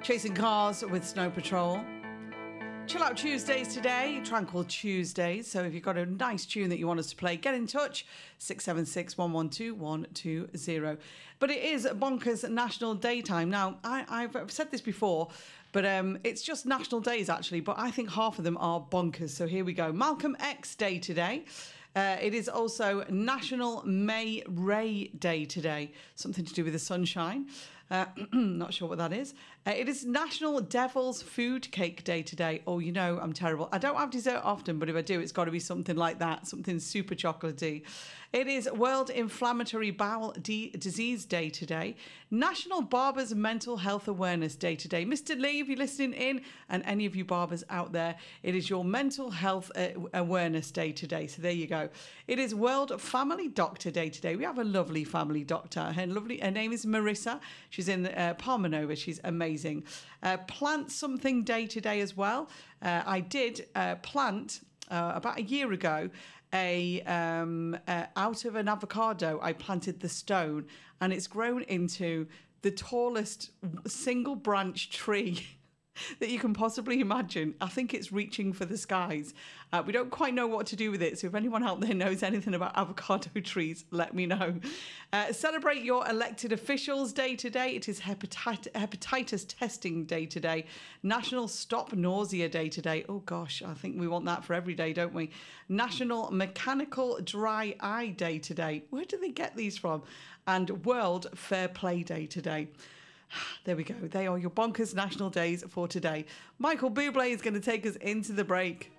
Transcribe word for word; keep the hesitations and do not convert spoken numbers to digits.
Chasing Cars with Snow Patrol. Chill Out Tuesdays today, Tranquil Tuesdays. So if you've got a nice tune that you want us to play, get in touch, six seven six, one one two, one two zero. But it is Bonkers National Daytime. Now, I, I've said this before, but um, it's just national days actually, but I think half of them are bonkers. So here we go. Malcolm X Day today. Uh, it is also National May Ray Day today, something to do with the sunshine. Uh, not sure what that is. Uh, it is National Devil's Food Cake Day today. Oh, you know, I'm terrible. I don't have dessert often, but if I do, it's got to be something like that, something super chocolatey. It is World Inflammatory Bowel D- Disease Day today. National Barbers Mental Health Awareness Day today. Mister Lee, if you're listening in, and any of you barbers out there, it is your Mental Health uh, Awareness Day today. So there you go. It is World Family Doctor Day today. We have a lovely family doctor. Her lovely. Her name is Marissa. She's in uh, Palma Nova. She's amazing. Uh, plant Something Day today as well. Uh, I did uh, plant uh, about a year ago a um, uh, out of an avocado. I planted the stone, and it's grown into the tallest single branch tree that you can possibly imagine. I think it's reaching for the skies. Uh, we don't quite know what to do with it, so if anyone out there knows anything about avocado trees, let me know. Uh, celebrate your elected officials day today. It is hepatit- hepatitis testing day today. National Stop Nausea Day today. Oh gosh, I think we want that for every day, don't we? National Mechanical Dry Eye Day today. Where do they get these from? And World Fair Play Day today. There we go. They are your bonkers national days for today. Michael Bublé is going to take us into the break.